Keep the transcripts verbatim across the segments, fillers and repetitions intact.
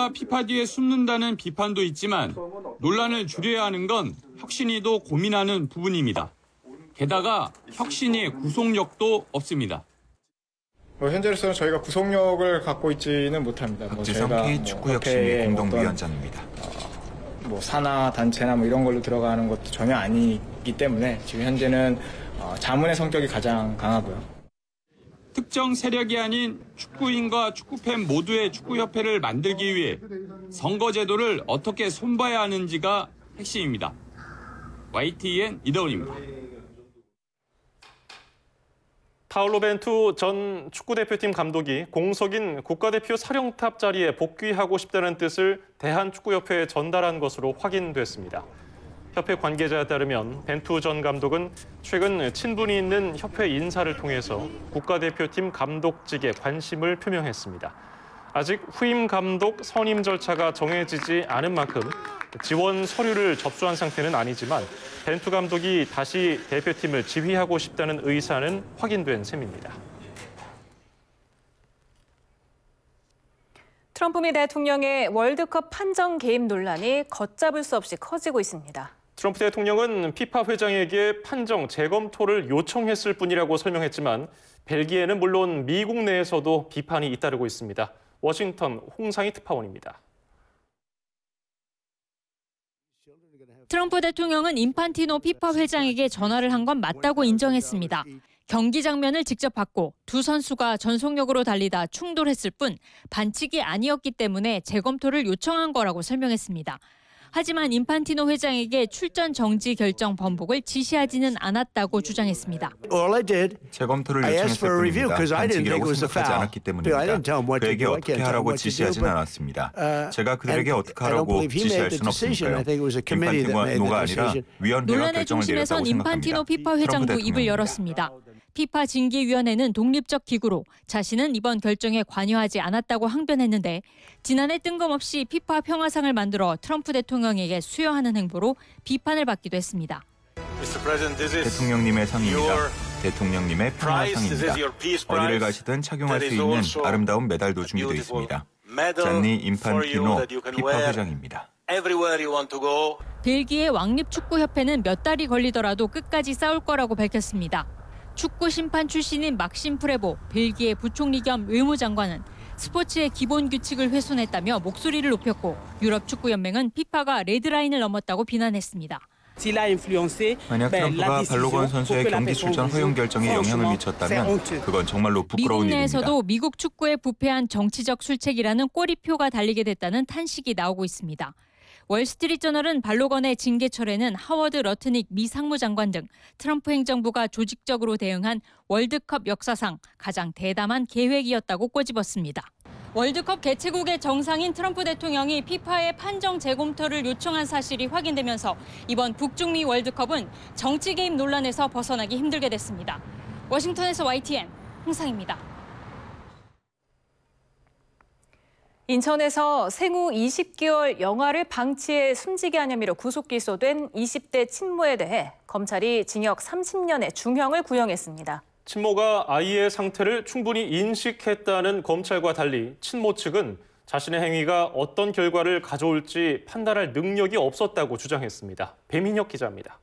피파가 피파 뒤에 숨는다는 비판도 있지만 논란을 줄여야 하는 건 혁신이도 고민하는 부분입니다. 게다가 혁신의 구속력도 없습니다. 뭐 현재로서는 저희가 구속력을 갖고 있지는 못합니다. 박지성 뭐 K축구혁신위 공동위원장입니다. 어, 뭐 산하 단체나 뭐 이런 걸로 들어가는 것도 전혀 아니기 때문에 지금 현재는 어, 자문의 성격이 가장 강하고요. 특정 세력이 아닌 축구인과 축구팬 모두의 축구협회를 만들기 위해 선거제도를 어떻게 손봐야 하는지가 핵심입니다. 와이티엔 이더훈입니다. 파울로 벤투 전 축구대표팀 감독이 공석인 국가대표 사령탑 자리에 복귀하고 싶다는 뜻을 대한축구협회에 전달한 것으로 확인됐습니다. 협회 관계자에 따르면 벤투 전 감독은 최근 친분이 있는 협회 인사를 통해서 국가대표팀 감독직에 관심을 표명했습니다. 아직 후임 감독 선임 절차가 정해지지 않은 만큼 지원 서류를 접수한 상태는 아니지만 벤투 감독이 다시 대표팀을 지휘하고 싶다는 의사는 확인된 셈입니다. 트럼프 미 대통령의 월드컵 판정 개입 논란이 걷잡을 수 없이 커지고 있습니다. 트럼프 대통령은 피파 회장에게 판정 재검토를 요청했을 뿐이라고 설명했지만 벨기에는 물론 미국 내에서도 비판이 잇따르고 있습니다. 워싱턴 홍상희 특파원입니다. 트럼프 대통령은 인판티노 피파 회장에게 전화를 한 건 맞다고 인정했습니다. 경기 장면을 직접 봤고 두 선수가 전속력으로 달리다 충돌했을 뿐 반칙이 아니었기 때문에 재검토를 요청한 거라고 설명했습니다. 하지만 인판티노 회장에게 출전 정지 결정 번복을 지시하지는 않았다고 주장했습니다. 재검토를 요청했을 뿐입니다. 반칙이라고 생각하지 않았기 때문입니다. 그에게 어떻게 하라고 지시하진 않았습니다. 제가 그들에게 어떻게 하라고 지시할 수는 없으니까요. 인판티노가 아니라 위원회가 논란의 결정을 내렸다고 중심에선 생각합니다. 인판티노 피파 회장도 입을 열었습니다. 피파 징계위원회는 독립적 기구로 자신은 이번 결정에 관여하지 않았다고 항변했는데 지난해 뜬금없이 피파 평화상을 만들어 트럼프 대통령에게 수여하는 행보로 비판을 받기도 했습니다. 대통령님의 상입니다. 대통령님의 평화상입니다. 어디를 가시든 착용할 수 있는 아름다운 메달도 준비되어 있습니다. 잔니 인판티노 피파 회장입니다. 벨기에 왕립축구협회는 몇 달이 걸리더라도 끝까지 싸울 거라고 밝혔습니다. 축구 심판 출신인 막심 프레보 벨기에 부총리 겸 외무장관은 스포츠의 기본 규칙을 훼손했다며 목소리를 높였고 유럽 축구연맹은 피파가 레드라인을 넘었다고 비난했습니다. 만약 트럼프가 발로건 선수의 경기 출전 허용 결정에 영향을 미쳤다면 그건 정말로 부끄러운 미국 내에서도 일입니다. 미국 축구에 부패한 정치적 술책이라는 꼬리표가 달리게 됐다는 탄식이 나오고 있습니다. 월스트리트저널은 발로건의 징계철에는 하워드 러트닉 미 상무장관 등 트럼프 행정부가 조직적으로 대응한 월드컵 역사상 가장 대담한 계획이었다고 꼬집었습니다. 월드컵 개최국의 정상인 트럼프 대통령이 피파의 판정 재검토를 요청한 사실이 확인되면서 이번 북중미 월드컵은 정치 개입 논란에서 벗어나기 힘들게 됐습니다. 워싱턴에서 와이티엔 홍상입니다. 인천에서 생후 이십 개월 영아를 방치해 숨지게 한 혐의로 구속 기소된 이십 대 친모에 대해 검찰이 징역 삼십 년의 중형을 구형했습니다. 친모가 아이의 상태를 충분히 인식했다는 검찰과 달리 친모 측은 자신의 행위가 어떤 결과를 가져올지 판단할 능력이 없었다고 주장했습니다. 배민혁 기자입니다.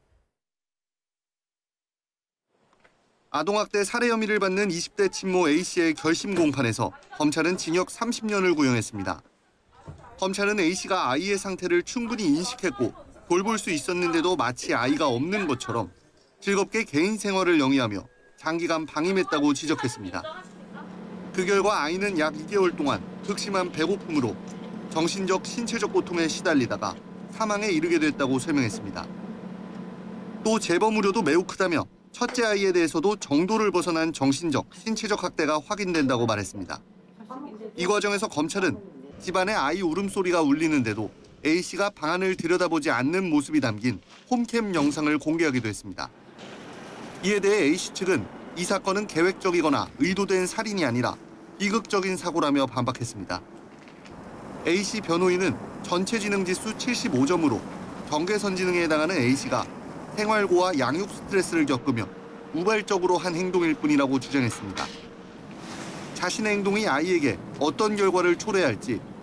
아동학대 살해 혐의를 받는 이십 대 친모 A씨의 결심 공판에서 검찰은 징역 삼십 년을 구형했습니다. 검찰은 A씨가 아이의 상태를 충분히 인식했고 돌볼 수 있었는데도 마치 아이가 없는 것처럼 즐겁게 개인 생활을 영위하며 장기간 방임했다고 지적했습니다. 그 결과 아이는 약 이 개월 동안 극심한 배고픔으로 정신적, 신체적 고통에 시달리다가 사망에 이르게 됐다고 설명했습니다. 또 재범 우려도 매우 크다며 첫째 아이에 대해서도 정도를 벗어난 정신적, 신체적 학대가 확인된다고 말했습니다. 이 과정에서 검찰은 집안에 아이 울음소리가 울리는데도 A씨가 방안을 들여다보지 않는 모습이 담긴 홈캠 영상을 공개하기도 했습니다. 이에 대해 A씨 측은 이 사건은 계획적이거나 의도된 살인이 아니라 비극적인 사고라며 반박했습니다. A씨 변호인은 전체지능지수 칠십오 점으로 경계선지능에 해당하는 A씨가 생활고와 양육 스트레스를 겪으며 우발적으로 한 행동일 뿐이라고 주장했습니다. 자신의 행동이 아이에게 어떤 결과를 초래할지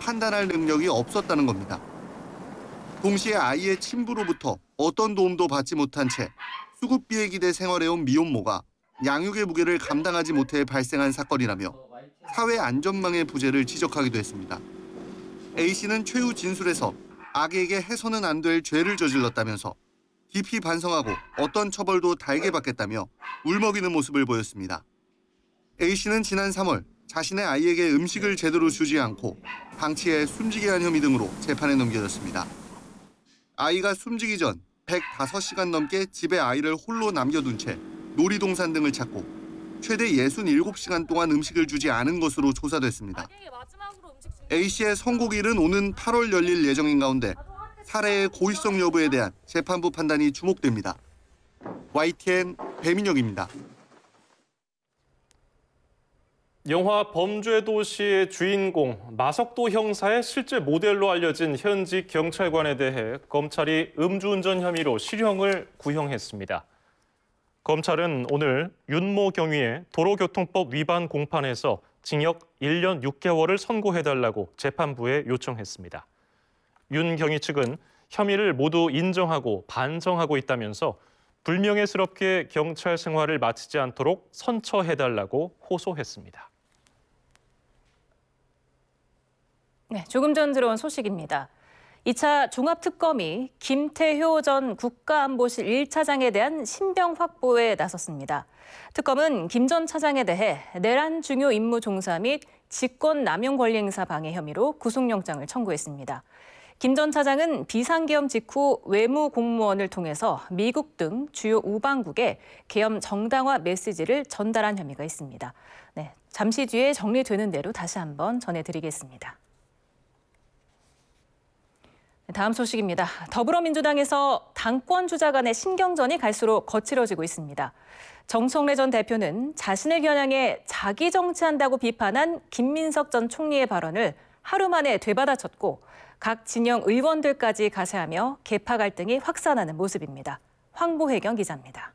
판단할 능력이 없었다는 겁니다. 동시에 아이의 친부로부터 어떤 도움도 받지 못한 채 수급비에 기대 생활해온 미혼모가 양육의 무게를 감당하지 못해 발생한 사건이라며 사회 안전망의 부재를 지적하기도 했습니다. A씨는 최후 진술에서 아기에게 해서는 안 될 죄를 저질렀다면서 깊이 반성하고 어떤 처벌도 달게 받겠다며 울먹이는 모습을 보였습니다. A씨는 지난 삼월 자신의 아이에게 음식을 제대로 주지 않고 방치해 숨지게 한 혐의 등으로 재판에 넘겨졌습니다. 아이가 숨지기 전 백오 시간 넘게 집에 아이를 홀로 남겨둔 채 놀이동산 등을 찾고 최대 육십칠 시간 동안 음식을 주지 않은 것으로 조사됐습니다. A씨의 선고일은 오는 팔월 열릴 예정인 가운데 살해의 고의성 여부에 대한 재판부 판단이 주목됩니다. 와이티엔 배민혁입니다. 영화 범죄의 도시의 주인공 마석도 형사의 실제 모델로 알려진 현직 경찰관에 대해 검찰이 음주운전 혐의로 실형을 구형했습니다. 검찰은 오늘 윤모 경위에 도로교통법 위반 공판에서 징역 일 년 육 개월을 선고해달라고 재판부에 요청했습니다. 윤 경위 측은 혐의를 모두 인정하고 반성하고 있다면서 불명예스럽게 경찰 생활을 마치지 않도록 선처해달라고 호소했습니다. 네, 조금 전 들어온 소식입니다. 이 차 종합특검이 김태효 전 국가안보실 일 차장에 대한 신병 확보에 나섰습니다. 특검은 김 전 차장에 대해 내란 중요 임무 종사 및 직권남용 권리행사 방해 혐의로 구속영장을 청구했습니다. 김 전 차장은 비상계엄 직후 외무 공무원을 통해서 미국 등 주요 우방국에 계엄 정당화 메시지를 전달한 혐의가 있습니다. 네, 잠시 뒤에 정리되는 대로 다시 한번 전해드리겠습니다. 다음 소식입니다. 더불어민주당에서 당권 주자 간의 신경전이 갈수록 거칠어지고 있습니다. 정청래 전 대표는 자신을 겨냥해 자기 정치한다고 비판한 김민석 전 총리의 발언을 하루 만에 되받아쳤고 각 진영 의원들까지 가세하며 계파 갈등이 확산하는 모습입니다. 황보혜경 기자입니다.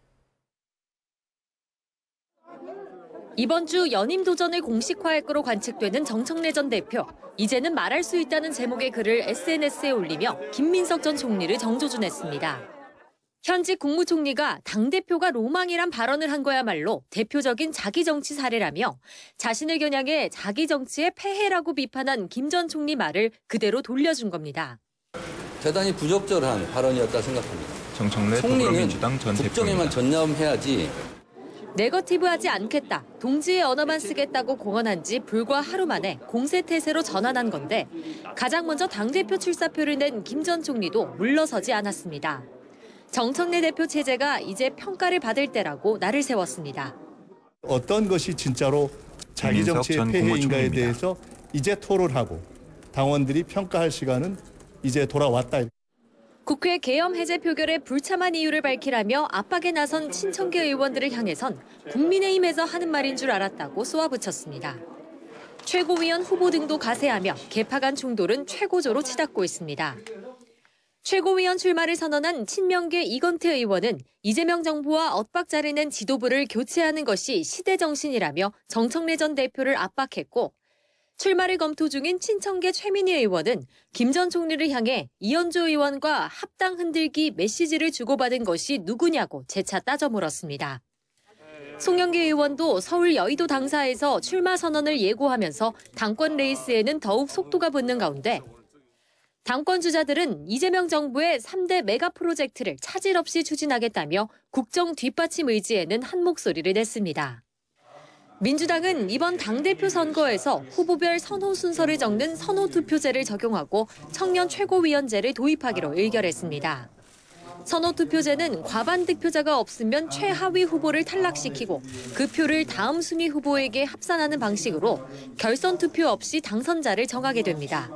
이번 주 연임 도전을 공식화할 거로 관측되는 정청래 전 대표. 이제는 말할 수 있다는 제목의 글을 에스엔에스에 올리며 김민석 전 총리를 정조준했습니다. 현직 국무총리가 당대표가 로망이란 발언을 한 거야말로 대표적인 자기 정치 사례라며 자신을 겨냥해 자기 정치의 폐해라고 비판한 김 전 총리 말을 그대로 돌려준 겁니다. 대단히 부적절한 발언이었다 생각합니다. 정청래 더불어민주당 전 대표입니다. 국정에만 전념해야지. 네거티브하지 않겠다, 동지의 언어만 쓰겠다고 공언한 지 불과 하루 만에 공세태세로 전환한 건데 가장 먼저 당대표 출사표를 낸 김 전 총리도 물러서지 않았습니다. 정청래 대표 체제가 이제 평가를 받을 때라고 날을 세웠습니다. 어떤 것이 진짜로 자기 정치의 폐해인가에 대해서 이제 토론하고 당원들이 평가할 시간은 이제 돌아왔다. 국회 계엄 해제 표결에 불참한 이유를 밝히라며 압박에 나선 친청계 의원들을 향해선 국민의힘에서 하는 말인 줄 알았다고 쏘아붙였습니다. 최고위원 후보 등도 가세하며 계파 간 충돌은 최고조로 치닫고 있습니다. 최고위원 출마를 선언한 친명계 이건태 의원은 이재명 정부와 엇박자를 낸 지도부를 교체하는 것이 시대 정신이라며 정청래 전 대표를 압박했고 출마를 검토 중인 친청계 최민희 의원은 김 전 총리를 향해 이현주 의원과 합당 흔들기 메시지를 주고받은 것이 누구냐고 재차 따져 물었습니다. 송영길 의원도 서울 여의도 당사에서 출마 선언을 예고하면서 당권 레이스에는 더욱 속도가 붙는 가운데 당권 주자들은 이재명 정부의 삼 대 메가 프로젝트를 차질 없이 추진하겠다며 국정 뒷받침 의지에는 한 목소리를 냈습니다. 민주당은 이번 당대표 선거에서 후보별 선호 순서를 적는 선호투표제를 적용하고 청년 최고위원제를 도입하기로 의결했습니다. 선호투표제는 과반 득표자가 없으면 최하위 후보를 탈락시키고 그 표를 다음 순위 후보에게 합산하는 방식으로 결선 투표 없이 당선자를 정하게 됩니다.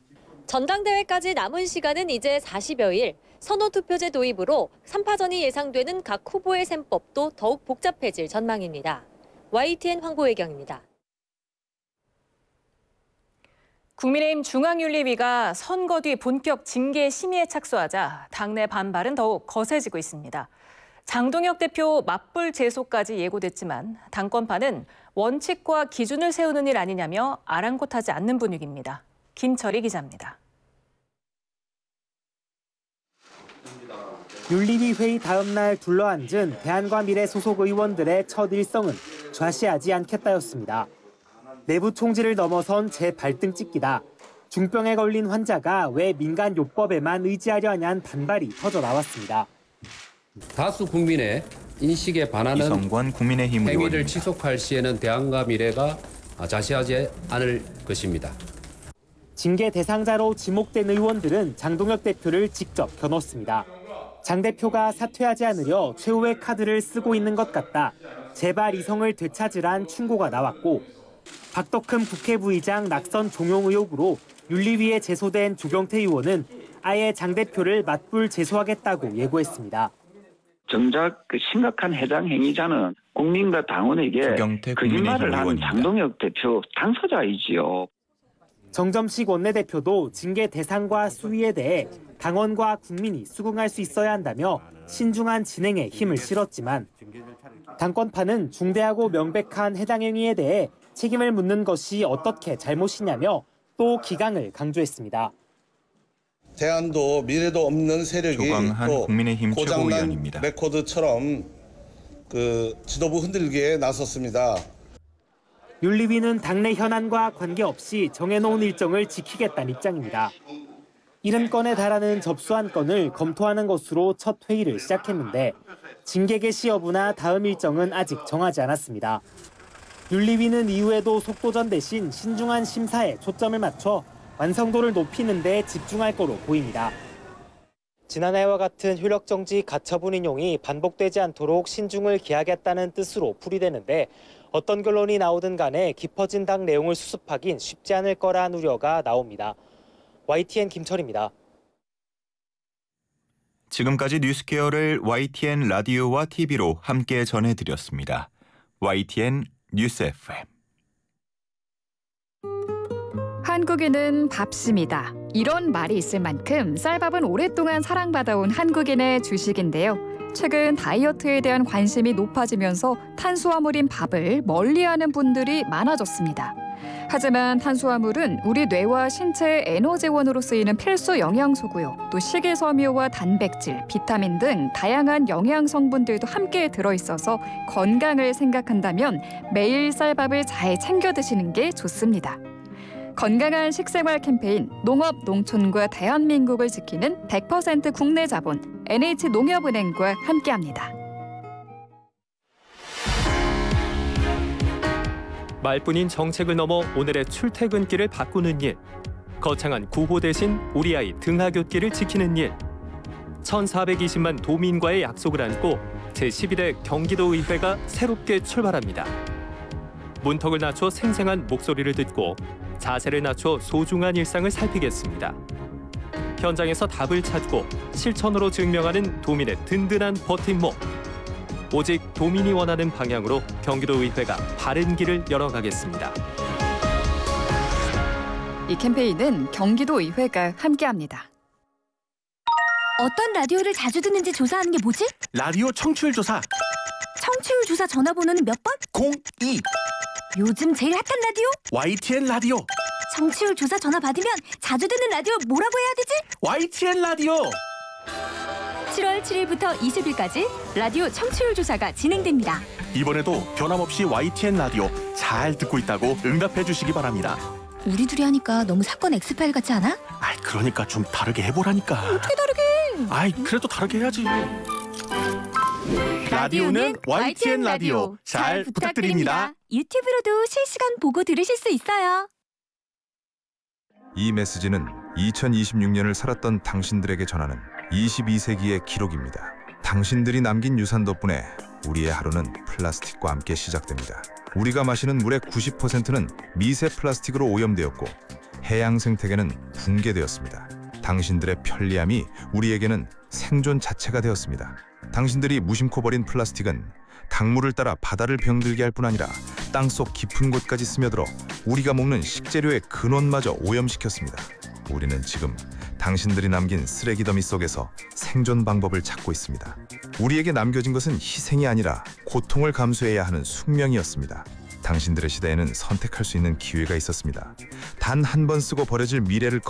전당대회까지 남은 시간은 이제 사십여일. 선호투표제 도입으로 삼 파전이 예상되는 각 후보의 셈법도 더욱 복잡해질 전망입니다. 와이티엔 황보혜경입니다. 국민의힘 중앙윤리위가 선거 뒤 본격 징계 심의에 착수하자 당내 반발은 더욱 거세지고 있습니다. 장동혁 대표 맞불 제소까지 예고됐지만 당권파는 원칙과 기준을 세우는 일 아니냐며 아랑곳하지 않는 분위기입니다. 김철희 기자입니다. 윤리위 회의 다음 날 둘러앉은 대한과미래 소속 의원들의 첫 일성은 좌시하지 않겠다였습니다. 내부 총질을 넘어선 재발등 찍기다. 중병에 걸린 환자가 왜 민간 요법에만 의지하려 하냐는 반발이 터져 나왔습니다. 다수 국민의 인식에 반하는 이성관 국민의힘 행위를 의원입니다. 지속할 시에는 대안과 미래가 자시하지 않을 것입니다. 징계 대상자로 지목된 의원들은 장동혁 대표를 직접 겨눴습니다. 장 대표가 사퇴하지 않으려 최후의 카드를 쓰고 있는 것 같다. 제발 이성을 되찾으란 충고가 나왔고 박덕흠 국회부의장 낙선 종용 의혹으로 윤리위에 제소된 조경태 의원은 아예 장 대표를 맞불 제소하겠다고 예고했습니다. 정작 그 심각한 해당 행위자는 국민과 당원에게 거짓말을 한 장동혁 대표 당사자이지요. 정점식 원내대표도 징계 대상과 수위에 대해 당원과 국민이 수긍할 수 있어야 한다며 신중한 진행에 힘을 실었지만 당권파는 중대하고 명백한 해당 행위에 대해 책임을 묻는 것이 어떻게 잘못이냐며 또 기강을 강조했습니다. 대안도 미래도 없는 세력이 또 국민의힘 고장난 레코드처럼 그 지도부 흔들기에 나섰습니다. 윤리위는 당내 현안과 관계없이 정해놓은 일정을 지키겠다는 입장입니다. 칠십 건에 달하는 접수한 건을 검토하는 것으로 첫 회의를 시작했는데 징계 개시 여부나 다음 일정은 아직 정하지 않았습니다. 윤리위는 이후에도 속도전 대신 신중한 심사에 초점을 맞춰 완성도를 높이는 데 집중할 거로 보입니다. 지난해와 같은 효력정지 가처분 인용이 반복되지 않도록 신중을 기하겠다는 뜻으로 풀이되는데 어떤 결론이 나오든 간에 깊어진 당 내용을 수습하긴 쉽지 않을 거란 우려가 나옵니다. 와이티엔 김철입니다. 지금까지 뉴스케어를 와이티엔 라디오와 티비로 함께 전해드렸습니다. 와이티엔 뉴스 에프엠. 한국인은 밥심이다. 이런 말이 있을 만큼 쌀밥은 오랫동안 사랑받아온 한국인의 주식인데요. 최근 다이어트에 대한 관심이 높아지면서 탄수화물인 밥을 멀리하는 분들이 많아졌습니다. 하지만 탄수화물은 우리 뇌와 신체의 에너지원으로 쓰이는 필수 영양소고요. 또 식이섬유와 단백질, 비타민 등 다양한 영양 성분들도 함께 들어있어서 건강을 생각한다면 매일 쌀밥을 잘 챙겨 드시는 게 좋습니다. 건강한 식생활 캠페인 농업, 농촌과 대한민국을 지키는 백 퍼센트 국내 자본 엔에이치농협은행과 함께합니다. 말뿐인 정책을 넘어 오늘의 출퇴근길을 바꾸는 일. 거창한 구호 대신 우리 아이 등하굣길을 지키는 일. 천사백이십만 도민과의 약속을 안고 제십일 회 경기도의회가 새롭게 출발합니다. 문턱을 낮춰 생생한 목소리를 듣고 자세를 낮춰 소중한 일상을 살피겠습니다. 현장에서 답을 찾고 실천으로 증명하는 도민의 든든한 버팀목. 오직 도민이 원하는 방향으로 경기도의회가 바른 길을 열어가겠습니다. 이 캠페인은 경기도의회가 함께합니다. 어떤 라디오를 자주 듣는지 조사하는 게 뭐지? 라디오 청취율 조사. 청취율 조사 전화번호는 몇 번? 공이. 요즘 제일 핫한 라디오? 와이티엔 라디오. 청취율 조사 전화 받으면 자주 듣는 라디오 뭐라고 해야 되지? 와이티엔 라디오. 칠월 칠일부터 이십일까지 라디오 청취율 조사가 진행됩니다. 이번에도 변함없이 와이티엔 라디오 잘 듣고 있다고 응답해 주시기 바랍니다. 우리 둘이 하니까 너무 사건 엑스파일 같지 않아? 아이, 그러니까 좀 다르게 해보라니까. 어떻게 다르게? 아이, 그래도 다르게 해야지. 라디오는 와이티엔 라디오 잘 부탁드립니다. 유튜브로도 실시간 보고 들으실 수 있어요. 이 메시지는 이천이십육 년을 살았던 당신들에게 전하는 이십이 세기의 기록입니다. 당신들이 남긴 유산 덕분에 우리의 하루는 플라스틱과 함께 시작됩니다. 우리가 마시는 물의 구십 퍼센트는 미세 플라스틱으로 오염되었고 해양 생태계는 붕괴되었습니다. 당신들의 편리함이 우리에게는 생존 자체가 되었습니다. 당신들이 무심코 버린 플라스틱은 강물을 따라 바다를 병들게 할 뿐 아니라 땅속 깊은 곳까지 스며들어 우리가 먹는 식재료의 근원마저 오염시켰습니다. 우리는 지금 당신들이 남긴 쓰레기 더미 속에서 생존 방법을 찾고 있습니다. 우리에게 남겨진 것은 희생이 아니라 고통을 감수해야 하는 숙명이었습니다. 당신들의 시대에는 선택할 수 있는 기회가 있었습니다. 단 한 번 쓰고 버려질 미래를